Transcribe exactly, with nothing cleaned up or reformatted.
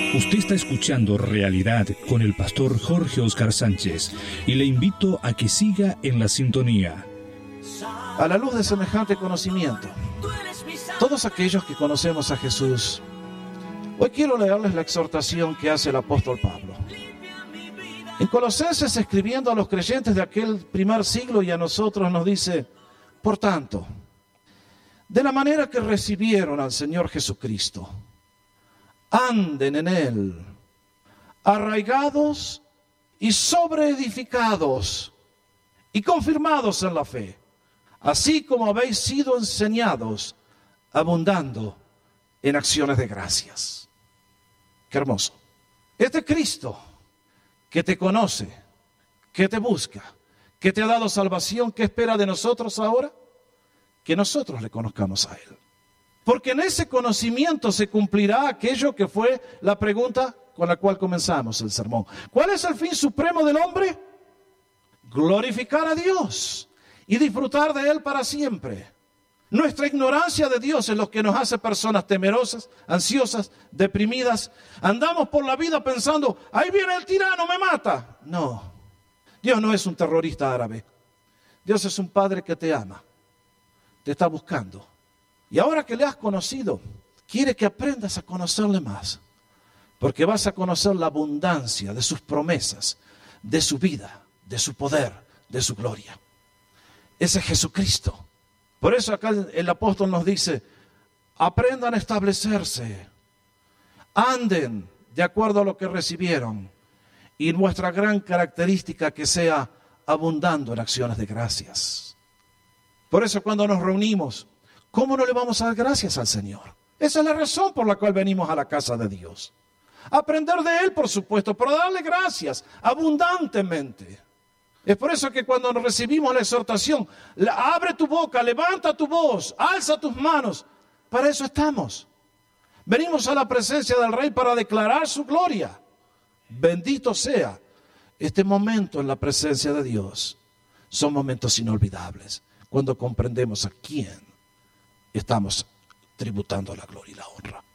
Usted está escuchando Realidad con el pastor Jorge Oscar Sánchez y le invito a que siga en la sintonía. A la luz de semejante conocimiento, todos aquellos que conocemos a Jesús, hoy quiero leerles la exhortación que hace el apóstol Pablo. En Colosenses, escribiendo a los creyentes de aquel primer siglo y a nosotros, nos dice: por tanto, de la manera que recibieron al Señor Jesucristo, anden en Él, arraigados y sobreedificados y confirmados en la fe, así como habéis sido enseñados, abundando en acciones de gracias. Qué hermoso. Este Cristo que te conoce, que te busca, que te ha dado salvación, ¿qué espera de nosotros ahora? Que nosotros le conozcamos a Él. Porque en ese conocimiento se cumplirá aquello que fue la pregunta con la cual comenzamos el sermón. ¿Cuál es el fin supremo del hombre? Glorificar a Dios y disfrutar de Él para siempre. Nuestra ignorancia de Dios es lo que nos hace personas temerosas, ansiosas, deprimidas. Andamos por la vida pensando: ahí viene el tirano, me mata. No, Dios no es un terrorista árabe. Dios es un Padre que te ama, te está buscando. Y ahora que le has conocido, quiere que aprendas a conocerle más. Porque vas a conocer la abundancia de sus promesas, de su vida, de su poder, de su gloria. Ese es Jesucristo. Por eso acá el apóstol nos dice: aprendan a establecerse, anden de acuerdo a lo que recibieron. Y nuestra gran característica que sea abundando en acciones de gracias. Por eso cuando nos reunimos, ¿cómo no le vamos a dar gracias al Señor? Esa es la razón por la cual venimos a la casa de Dios. Aprender de Él, por supuesto, pero darle gracias abundantemente. Es por eso que cuando nos recibimos la exhortación, abre tu boca, levanta tu voz, alza tus manos. Para eso estamos. Venimos a la presencia del Rey para declarar su gloria. Bendito sea este momento en la presencia de Dios. Son momentos inolvidables cuando comprendemos a quién estamos tributando la gloria y la honra.